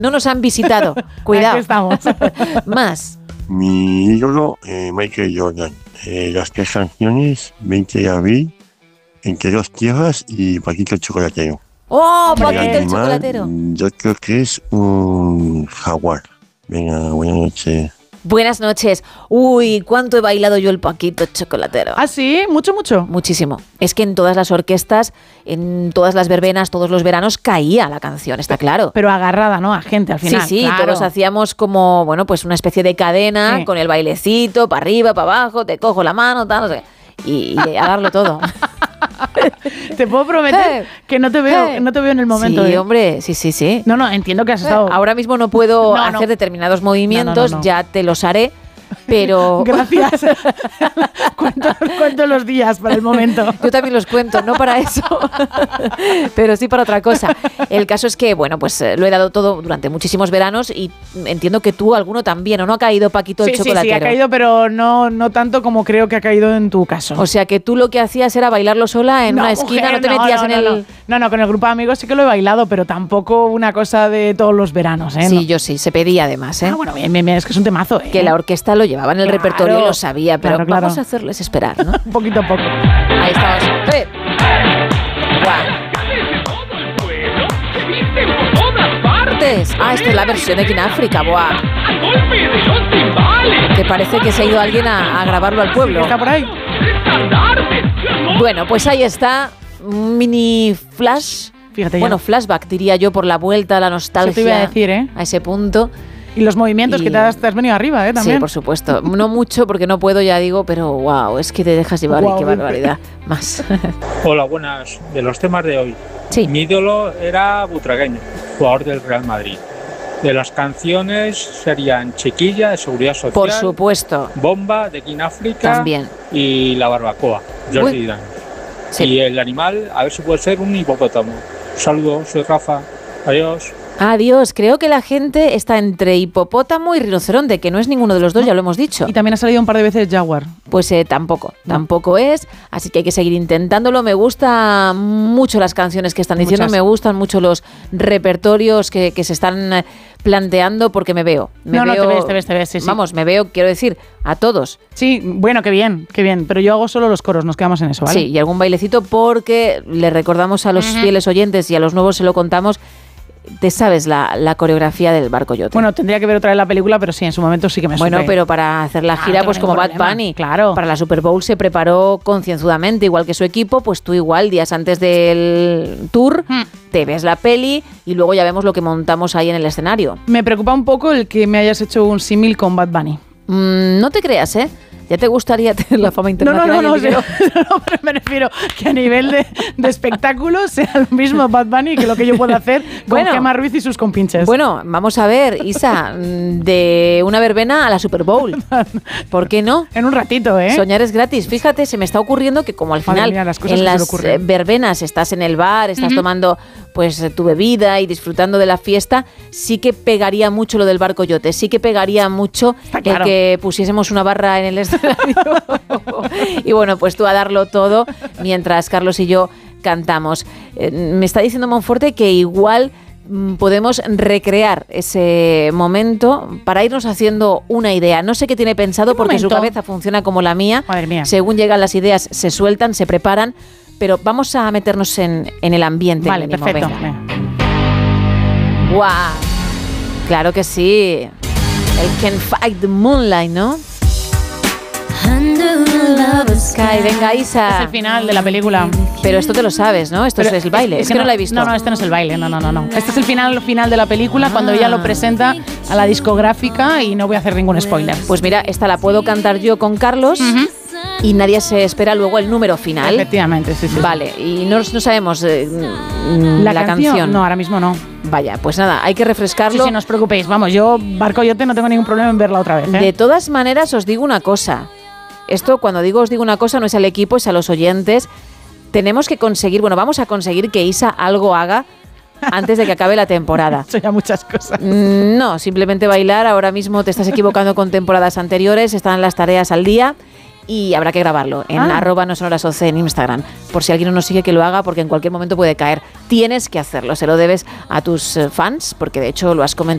No nos han visitado. Cuidado. Aquí estamos. Más. Mi ídolo, Michael Jordan. Las 3 canciones, 20 de abril, Entre dos tierras y Paquito el chocolatero. ¡Oh, El Paquito el animal, chocolatero! yo creo que es un jaguar. Venga, buenas noches. Buenas noches. Uy, cuánto he bailado yo el Paquito chocolatero. ¿Ah, sí? ¿Mucho? Muchísimo. Es que en todas las orquestas, en todas las verbenas, todos los veranos caía la canción, está claro. Pero agarrada, ¿no? A gente al final. Sí, claro. todos hacíamos como, bueno, pues una especie de cadena Sí. con el bailecito, para arriba, para abajo, te cojo la mano, tal, no sé qué. Y a darlo todo. Te puedo prometer que no te veo en el momento. Sí, hombre, sí. No, ento que has estado... Ahora mismo no puedo No, hacer no. determinados movimientos, No. ya te los haré, pero... Gracias. cuento los días para el momento. Yo también los cuento, no para eso, pero sí para otra cosa. El caso es que, bueno, pues lo he dado todo durante muchísimos veranos y entiendo que tú, alguno también, ¿o no ha caído Paquito el chocolatero? Sí, ha caído, pero no tanto como creo que ha caído en tu caso. O sea, que tú lo que hacías era bailarlo sola en una esquina, mujer, no te metías en el... No, con el grupo de amigos sí que lo he bailado, pero tampoco una cosa de todos los veranos, ¿eh? Sí, No. yo sí, se pedía además, ¿eh? Ah, bueno, bien, es que es un temazo, ¿eh? Que la orquesta lo llevaba en el Claro, repertorio, lo sabía, pero claro. vamos a hacerles esperar, ¿no? Un poquito a poco. Ahí estamos. ¡Guau! Ah, esta es la versión de Kináfrica, ¡buah! Que parece que se ha ido alguien a grabarlo al pueblo. ¿Está por ahí? Bueno, pues ahí está, un mini flash. Fíjate ya. Bueno, flashback diría yo, por la vuelta a la nostalgia. Eso te iba a decir, ¿eh? A ese punto. Y los movimientos que te has venido arriba, ¿eh? También. Sí, por supuesto. No mucho porque no puedo, ya digo, pero wow, es que te dejas llevar y qué barbaridad. Más. Hola, buenas. De los temas de hoy. Sí. Mi ídolo era Butragueño, jugador del Real Madrid. De las canciones serían Chiquilla, de Seguridad Social. Por supuesto. Bomba, de Kináfrica. También. Y La Barbacoa, Jordi Dan. Sí. Y el animal, a ver si puede ser un hipopótamo. Un saludo, soy Rafa. Adiós. Adiós. Creo que la gente está entre hipopótamo y rinoceronte, que no es ninguno de los dos, ya lo hemos dicho. Y también ha salido un par de veces Jaguar. Pues tampoco es, así que hay que seguir intentándolo. Me gustan mucho las canciones que están diciendo, Muchas. me gustan mucho los repertorios que se están planteando, porque me veo. Te ves, sí. Vamos, me veo, quiero decir, a todos. Sí, bueno, qué bien, pero yo hago solo los coros, nos quedamos en eso, ¿vale? Sí, y algún bailecito, porque le recordamos a los fieles oyentes y a los nuevos se lo contamos. Te sabes la coreografía del Barco Yote. Bueno, tendría que ver otra vez la película, pero sí, en su momento sí que me supe. Bueno, pero para hacer la gira, no pues tengo como Bad problema, Bunny, claro. Para la Super Bowl se preparó concienzudamente, igual que su equipo, pues tú igual, días antes del tour, te ves la peli y luego ya vemos lo que montamos ahí en el escenario. Me preocupa un poco el que me hayas hecho un símil con Bad Bunny. No te creas, ¿eh? ¿Ya te gustaría tener la fama internacional? No, pero me refiero que a nivel de espectáculo sea lo mismo Bad Bunny que lo que yo puedo hacer con Gemma Ruiz y sus compinches. Bueno, vamos a ver, Isa, de una verbena a la Super Bowl. ¿Por qué no? En un ratito, ¿eh? Soñar es gratis. Fíjate, se me está ocurriendo que como al Madre final mía, las cosas en que se le las ocurren. verbenas estás en el bar, estás tomando pues tu bebida y disfrutando de la fiesta, sí que pegaría mucho lo del Barco Yote, sí que pegaría mucho claro. el que pusiésemos una barra en el escenario. Y bueno, pues tú a darlo todo mientras Carlos y yo cantamos. Me está diciendo Monforte que igual podemos recrear ese momento para irnos haciendo una idea. No sé qué tiene pensado porque su cabeza funciona como la mía. Madre mía. Según llegan las ideas, se sueltan, se preparan, pero vamos a meternos en el ambiente. Vale, mínimo. perfecto. ¡Guau! Claro que sí. El Can Fight the Moonlight, ¿no? Sky, venga, Isa. Es el final de la película. Pero esto te lo sabes, ¿no? Esto es el baile. Es que no la he visto. No, este no es el baile. No. Este es el final de la película cuando ella lo presenta a la discográfica y no voy a hacer ningún spoiler. Pues mira, esta la puedo cantar yo con Carlos y nadie se espera luego el número final. Efectivamente, sí. Vale, y no sabemos la canción. No, ahora mismo no. Vaya, pues nada, hay que refrescarlo. Sí, no os preocupéis. Vamos, yo, Barco Yote, no tengo ningún problema en verla otra vez, ¿eh? De todas maneras, os digo una cosa. Esto, cuando os digo una cosa, no es al equipo, es a los oyentes. Tenemos que conseguir, vamos a conseguir que Isa algo haga antes de que acabe la temporada. Son ya muchas cosas. No, simplemente bailar. Ahora mismo te estás equivocando con temporadas anteriores, están las tareas al día y habrá que grabarlo en @nosonorasoce en Instagram. Por si alguien no nos sigue, que lo haga, porque en cualquier momento puede caer. Tienes que hacerlo, se lo debes a tus fans, porque de hecho lo has comentado